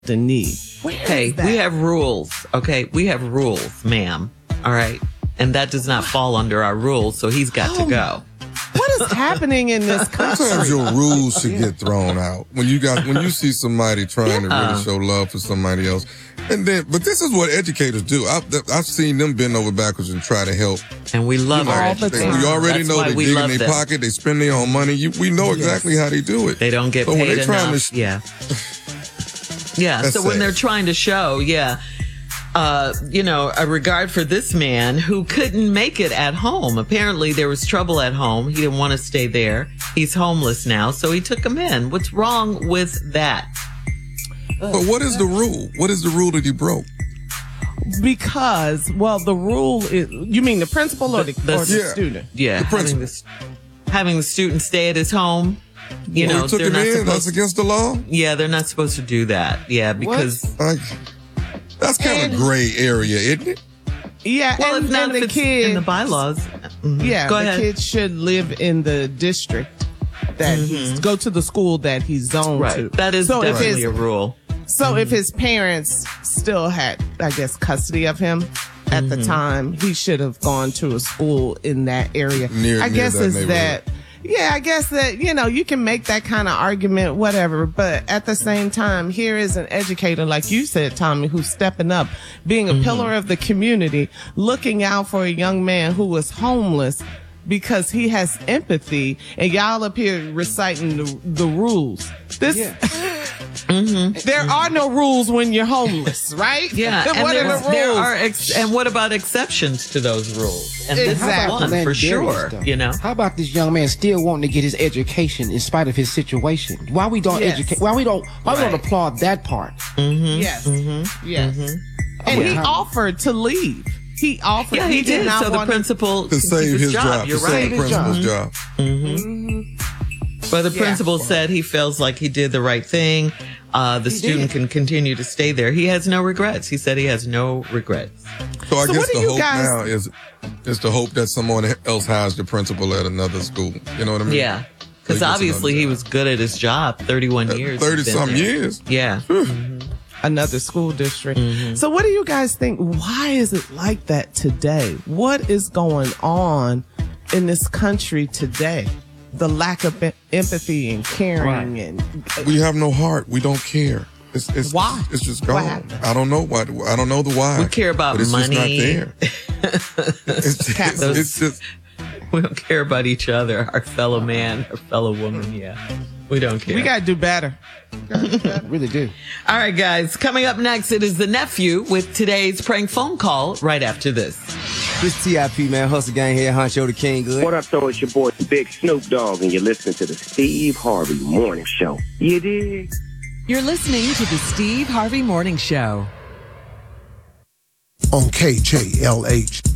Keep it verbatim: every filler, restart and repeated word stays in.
the need. Hey, we have rules. Okay, we have rules, ma'am. All right, and that does not fall under our rules, so he's got Oh, to go. What is happening in this country? Sometimes your rules should get thrown out when you got when you see somebody trying Yeah. to really show love for somebody else. And then, but this is what educators do. I've, I've seen them bend over backwards and try to help. And we love You know, our all the they- educators. we already That's know why they we dig in love their them. pocket, they spend their own money. You, we know exactly how they do it. They don't get But when paid they trying enough. to- yeah. Yeah. That's So when sad. they're trying to show, yeah, uh, you know, a regard for this man who couldn't make it at home. Apparently there was trouble at home. He didn't want to stay there. He's homeless now. So he took him in. What's wrong with that? But what is the rule? What is the rule that he broke? Because, well, the rule is, you mean the principal or the, The- or the yeah. student? Yeah. The having principal. the, s- having the student stay at his home. You Well, know, he took they're him not in. supposed That's against the law. Yeah, they're not supposed to do that. Yeah, because Like, that's kind And- of gray area, isn't it? Yeah, well, and, if not, and if the it's kid, in the bylaws. Mhm. yeah, Go the ahead. kid should live in the district that he's go to the school that he's zoned Right. to. That is so if definitely his, a rule. So if his parents still had, I guess, custody of him at the time, he should have gone to a school in that area. Near- I near guess that is neighborhood. that. Yeah, I guess that, you know, you can make that kind of argument, whatever. But at the same time, here is an educator, like you said, Tommy, who's stepping up, being a pillar of the community, looking out for a young man who was homeless because he has empathy. And y'all up here reciting the, the rules. This, there are no rules when you're homeless, right? Yeah, and what are there's- the rules? there are ex- and what about exceptions to those rules? And this Exactly. is one Land for Darius, sure. though. You know, How about this young man still wanting to get his education in spite of his situation? Why we don't Yes. educate? Why we don't? Why we Right. don't applaud that part? Yes. Yes. And he Yeah. offered to leave. He offered. yeah, he, did. not So the want principal To can keep save his job. You're to right. save the principal's job. But the Yeah. principal said he feels like he did the right thing. Uh, the student can continue to stay there. He has no regrets. He said he has no regrets. So I So guess what do the you hope guys- now is is to hope that someone else hires the principal at another school. You know what I mean? Yeah. So he Because gets obviously another he job. was good at his job. thirty-one years. he's Thirty been something there. years. Yeah. another school district. So what do you guys think? Why is it like that today? What is going on in this country today? The lack of em- empathy and caring and We have no heart. We don't care. It's, it's, Why? It's just What gone. happened? I don't know why. I don't know the why. We care about but it's money. Just not there. it's, just, Capitalism. it's just. We don't care about each other, our fellow man, our fellow woman. Yeah. We don't care. we got to do better. Really do. All right, guys. Coming up next, it is the nephew with today's prank phone call right after this. This T I P, man, Hustle Gang here, Honcho the King Good. What up, though? It's your boy, Big Snoop Dogg, and you're listening to the Steve Harvey Morning Show. You dig? You're listening to the Steve Harvey Morning Show. On K J L H